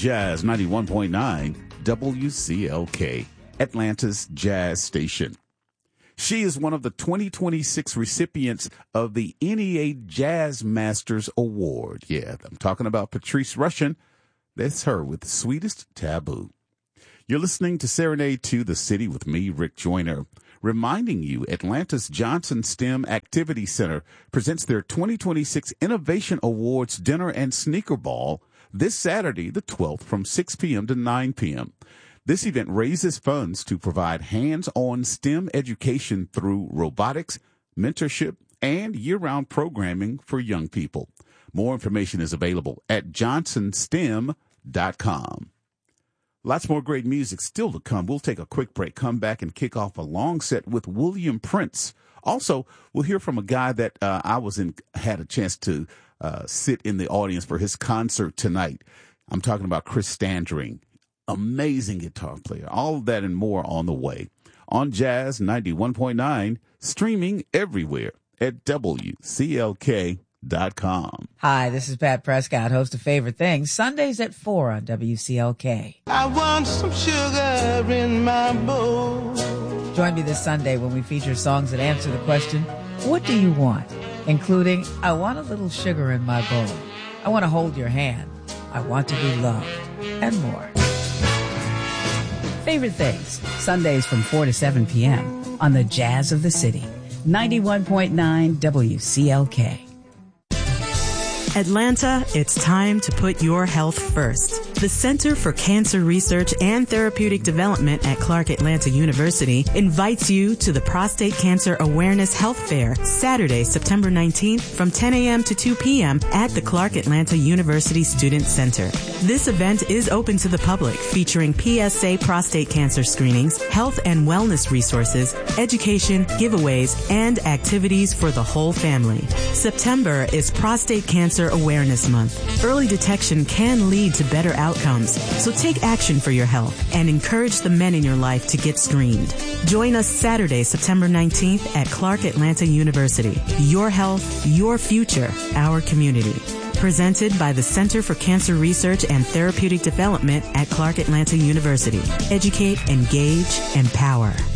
Jazz 91.9 WCLK, Atlanta's jazz station. She is one of the 2026 recipients of the NEA Jazz Masters Award. Yeah, I'm talking about Patrice Rushen. That's her with Sweetest Taboo. You're listening to Serenade to the City with me, Rick Joyner, reminding you Atlanta's Johnson STEM Activity Center presents their 2026 Innovation Awards Dinner and Sneaker Ball this Saturday, the 12th, from 6 p.m. to 9 p.m. This event raises funds to provide hands-on STEM education through robotics, mentorship, and year-round programming for young people. More information is available at johnsonstem.com. Lots more great music still to come. We'll take a quick break, come back, and kick off a long set with William Prince. Also, we'll hear from a guy that had a chance to sit in the audience for his concert tonight. I'm talking about Chris Standring, amazing guitar player. All of that and more on the way. On Jazz 91.9, streaming everywhere at WCLK.com. Hi, this is Pat Prescott, host of Favorite Things, Sundays at 4 on WCLK. I want some sugar in my bowl. Join me this Sunday when we feature songs that answer the question, what do you want? Including, I want a little sugar in my bowl. I want to hold your hand. I want to be loved. And more. Favorite Things, Sundays from 4 to 7 p.m. on the Jazz of the City, 91.9 WCLK. Atlanta, it's time to put your health first. The Center for Cancer Research and Therapeutic Development at Clark Atlanta University invites you to the Prostate Cancer Awareness Health Fair, Saturday, September 19th from 10 a.m. to 2 p.m. at the Clark Atlanta University Student Center. This event is open to the public, featuring PSA prostate cancer screenings, health and wellness resources, education, giveaways, and activities for the whole family. September is Prostate Cancer Awareness Month. Early detection can lead to better outcomes, so take action for your health and encourage the men in your life to get screened. Join us Saturday, September 19th at Clark Atlanta University. Your health, your future, our community. Presented by the Center for Cancer Research and Therapeutic Development at Clark Atlanta University. Educate, engage, empower.